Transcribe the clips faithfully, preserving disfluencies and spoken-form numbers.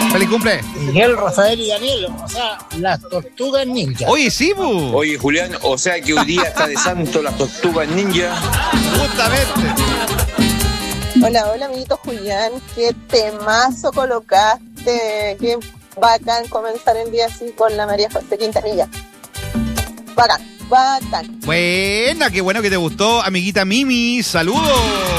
¡Feliz cumple! Miguel, Rafael y Daniel, o sea, las tortugas ninja. Oye, sí, bu. Oye, Julián, o sea que hoy día está de santo las tortugas ninja. Justamente. Hola, hola, amiguito Julián. Qué temazo colocaste. Qué bacán comenzar el día así con la María José Quintanilla. Bacán, bacán. Buena, qué bueno que te gustó, amiguita Mimi. ¡Saludos!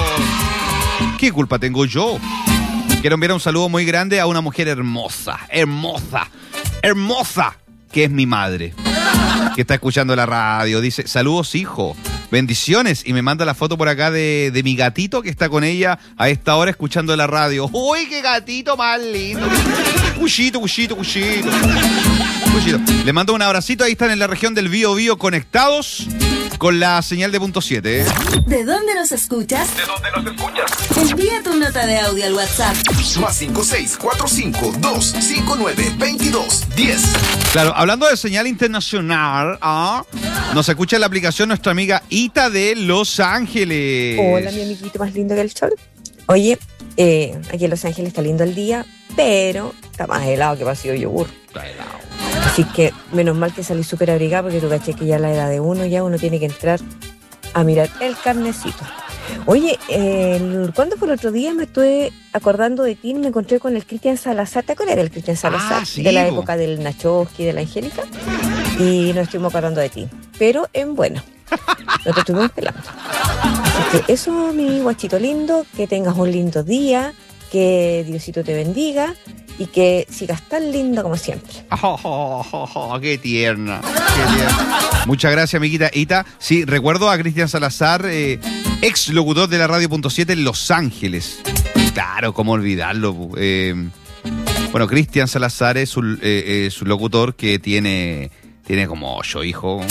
¿Qué culpa tengo yo? Quiero enviar un saludo muy grande a una mujer hermosa, hermosa, hermosa, que es mi madre, que está escuchando la radio. Dice, saludos, hijo, bendiciones. Y me manda la foto por acá de, de mi gatito que está con ella a esta hora escuchando la radio. ¡Uy, qué gatito más lindo! Cuchito, cuchito, cuchito. Cuchito. Le mando un abracito. Ahí están en la región del Bío Bío conectados con la señal de punto siete. ¿eh? ¿De dónde nos escuchas? ¿De dónde nos escuchas? Envía tu nota de audio al WhatsApp. Más cinco seis cuatro cinco dos cinco nueve veintidós diez. Claro, hablando de señal internacional, ¿ah? Nos escucha en la aplicación nuestra amiga Ita de Los Ángeles. Hola, mi amiguito más lindo que el sol. Oye, eh, aquí en Los Ángeles está lindo el día, pero está más helado que vacío yogur. Está helado. Así que menos mal que salí súper abrigada, porque tú caché que ya a la edad de uno, ya uno tiene que entrar a mirar el carnecito. Oye, eh, ¿cuándo fue el otro día? Me estuve acordando de ti, me encontré con el Cristian Salazar. ¿Te acuerdas del Cristian Salazar? Ah, sí, de la bo. época del Nachowski, de la Angélica. Y nos estuvimos acordando de ti, pero en bueno. No te estuvimos pelando. Así que eso, mi guachito lindo, que tengas un lindo día, que Diosito te bendiga y que sigas tan lindo como siempre. Oh, oh, oh, oh, qué tierna, qué tierna. Muchas gracias, amiguita Ita. Sí, recuerdo a Cristian Salazar, eh, ex locutor de la radio punto siete en Los Ángeles. Claro, cómo olvidarlo. Eh, bueno, Cristian Salazar es un, eh, es un locutor que tiene, tiene como ocho hijos.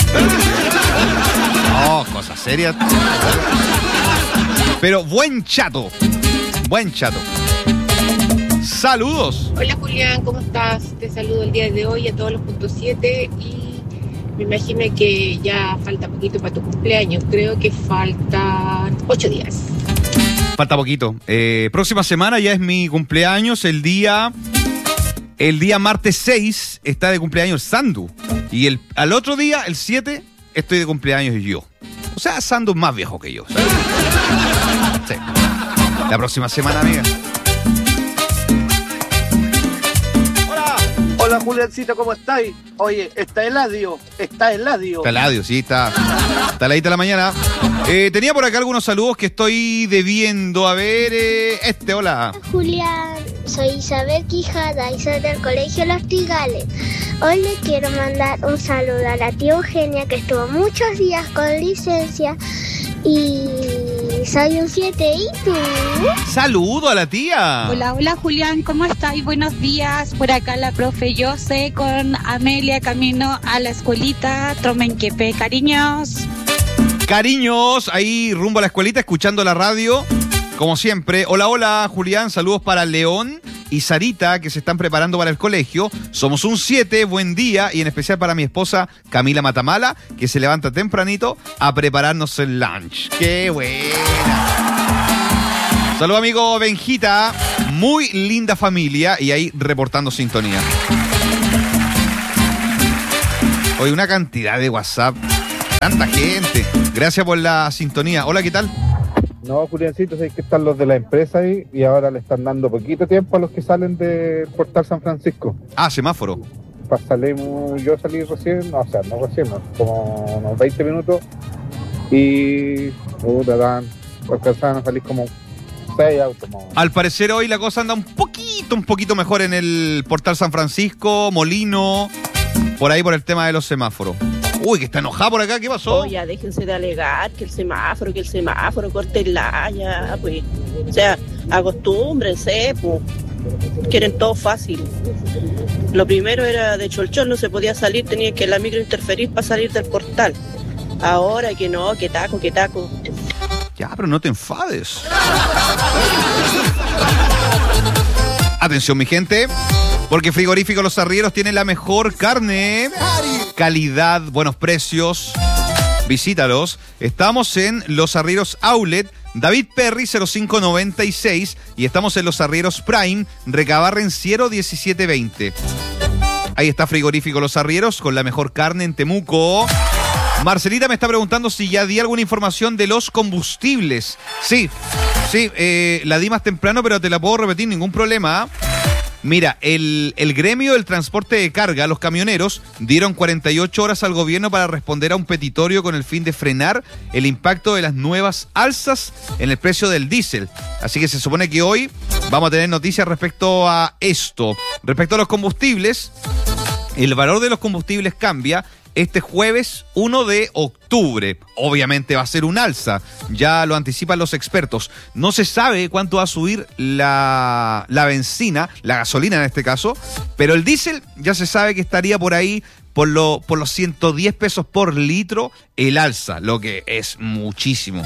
No, cosas serias. Pero buen chato, buen chato. Saludos. Hola Julián, ¿cómo estás? Te saludo el día de hoy a todos los punto siete y me imagino que ya falta poquito para tu cumpleaños. Creo que faltan ocho días. Falta poquito. Eh, próxima semana ya es mi cumpleaños. El día el día martes seis está de cumpleaños Sandu. Y el, al otro día, el siete, estoy de cumpleaños yo. O sea, Sandu es más viejo que yo. ¿Sabes? Sí. La próxima semana, amiga. Hola Juliancito, ¿cómo estáis? Oye, está Eladio, está Eladio. Está Eladio, sí, está. Está la de la mañana. Eh, tenía por acá algunos saludos que estoy debiendo. A ver, eh, este, hola. Julián, soy Isabel Quijada y soy del Colegio Los Tigales. Hoy le quiero mandar un saludo a la tía Eugenia, que estuvo muchos días con licencia. Y soy un siete, ¿y tú? Saludo a la tía. Hola, hola Julián, ¿cómo estás? Buenos días. Por acá la profe Jose con Amelia camino a la escuelita Tromenquepe. Cariños. Cariños, ahí rumbo a la escuelita escuchando la radio. Como siempre. Hola, hola Julián, saludos para León y Sarita que se están preparando para el colegio. Somos un siete, buen día, y en especial para mi esposa Camila Matamala, que se levanta tempranito a prepararnos el lunch. ¡Qué buena! Saludos amigo Benjita, muy linda familia, y ahí reportando sintonía. Hoy una cantidad de WhatsApp, tanta gente. Gracias por la sintonía. Hola, ¿qué tal? No, Juliancito, sé que están los de la empresa ahí y ahora le están dando poquito tiempo a los que salen del portal San Francisco. Ah, semáforo. Pues salimos, yo salí recién, o sea, no recién, no, como unos veinte minutos y puta, dan, alcanzaban a salir como seis autos. Como... Al parecer hoy la cosa anda un poquito, un poquito mejor en el portal San Francisco, Molino, por ahí por el tema de los semáforos. Uy, que está enojada por acá, ¿qué pasó? Oh, ya déjense de alegar que el semáforo, que el semáforo, córtenla ya, pues. O sea, acostúmbrense, pues. Quieren todo fácil. Lo primero era de Cholchol, no se podía salir, tenía que la micro interferir para salir del portal. Ahora que no, que taco, que taco. Ya, pero no te enfades. Atención, mi gente, porque Frigorífico Los Arrieros tiene la mejor carne, calidad, buenos precios. visítalos. Estamos en Los Arrieros Outlet, David Perry cero cinco noventa y seis, y estamos en Los Arrieros Prime, Recabarren Ciero diecisiete veinte. Ahí está Frigorífico Los Arrieros con la mejor carne en Temuco. Marcelita me está preguntando si ya di alguna información de los combustibles. Sí, sí, eh, la di más temprano, pero te la puedo repetir, ningún problema. Mira, el, el gremio del transporte de carga, los camioneros, dieron cuarenta y ocho horas al gobierno para responder a un petitorio con el fin de frenar el impacto de las nuevas alzas en el precio del diésel. Así que se supone que hoy vamos a tener noticias respecto a esto. Respecto a los combustibles, el valor de los combustibles cambia este jueves uno de octubre. Obviamente va a ser un alza, ya lo anticipan los expertos. No se sabe cuánto va a subir la, la benzina, la gasolina en este caso, pero el diésel ya se sabe que estaría por ahí por, lo, por los ciento diez pesos por litro el alza, lo que es muchísimo.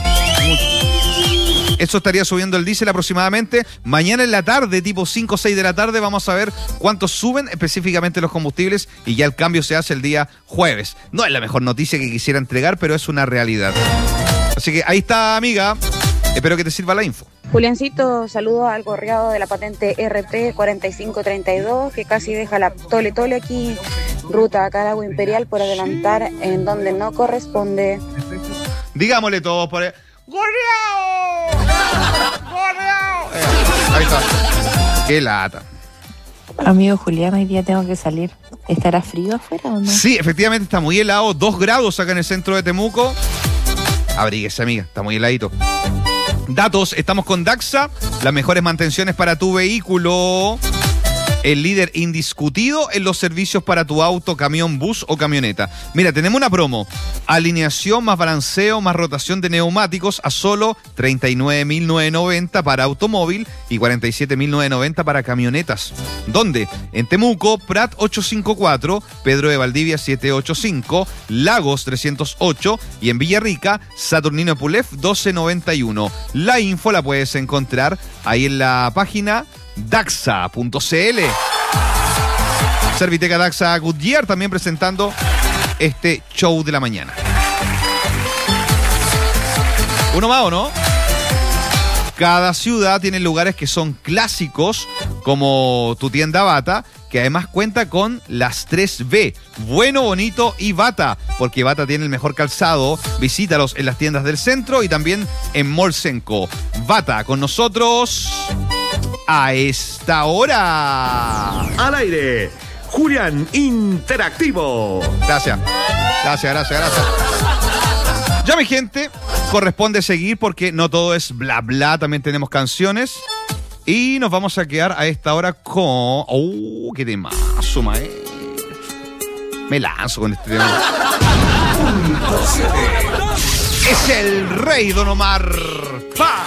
Eso estaría subiendo el diésel aproximadamente. Mañana en la tarde, tipo cinco o seis de la tarde, vamos a ver cuántos suben específicamente los combustibles y ya el cambio se hace el día jueves. No es la mejor noticia que quisiera entregar, pero es una realidad. Así que ahí está, amiga. Espero que te sirva la info. Juliancito, saludos al correado de la patente R P cuarenta y cinco treinta y dos, que casi deja la tole tole aquí, ruta a Caragua Imperial, por adelantar en donde no corresponde. Digámosle todos por ahí. ¡Gorreao! ¡Gorreao! Eh, ahí está. ¡Qué lata! Amigo Julián, hoy día tengo que salir. ¿Estará frío afuera o no? Sí, efectivamente está muy helado. Dos grados acá en el centro de Temuco. Abríguese, amiga. Está muy heladito. Datos, estamos con Daxa. Las mejores mantenciones para tu vehículo. El líder indiscutido en los servicios para tu auto, camión, bus o camioneta. Mira, tenemos una promo. Alineación más balanceo más rotación de neumáticos a solo treinta y nueve mil novecientos noventa para automóvil y cuarenta y siete mil novecientos noventa para camionetas. ¿Dónde? En Temuco, Prat ochocientos cincuenta y cuatro, Pedro de Valdivia setecientos ochenta y cinco, Lagos trescientos ocho y en Villarrica, Saturnino Pulef doce noventa y uno. La info la puedes encontrar ahí en la página daxa punto c l. Serviteca Daxa Goodyear también presentando este show de la mañana. Uno más, ¿o no? Cada ciudad tiene lugares que son clásicos, como tu tienda Bata, que además cuenta con las tres B, bueno, bonito y Bata, porque Bata tiene el mejor calzado. Visítalos en las tiendas del centro y también en Molsenco. Bata con nosotros a esta hora. Al aire, Julián Interactivo. Gracias, gracias, gracias, gracias. Ya, mi gente, corresponde seguir porque no todo es bla bla, también tenemos canciones. Y nos vamos a quedar a esta hora con... ¡Oh, qué temazo, maestro! Me lanzo con este tema. Es el rey Don Omar. ¡Pa!